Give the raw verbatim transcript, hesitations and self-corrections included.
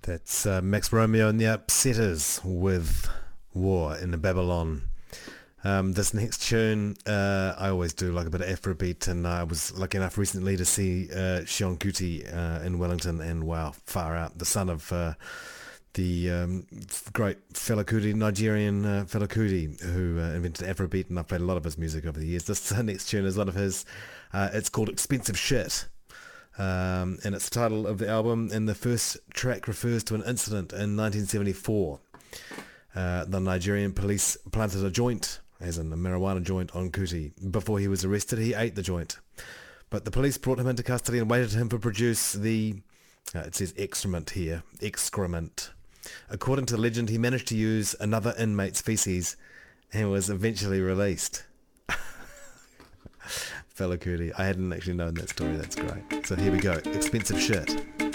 That's uh, Max Romeo and the Upsetters with War in the Babylon. Um, this next tune, uh, I always do like a bit of Afrobeat, and I was lucky enough recently to see uh, Sean Kuti uh, in Wellington, and wow, far out, the son of uh, the um, great Fela Kuti, Nigerian uh, Fela Kuti, who uh, invented Afrobeat, and I've played a lot of his music over the years. This uh, next tune is one of his. Uh, it's called Expensive Shit. Um, and it's the title of the album, and the first track refers to an incident in nineteen seventy-four. Uh, the Nigerian police planted a joint, as in a marijuana joint, on Kuti. Before he was arrested, he ate the joint. But the police brought him into custody and waited for him to produce the, uh, it says excrement here, excrement. According to legend, he managed to use another inmate's feces and was eventually released. Fela Kuti. I hadn't actually known that story. That's great. So here we go. Expensive Shit.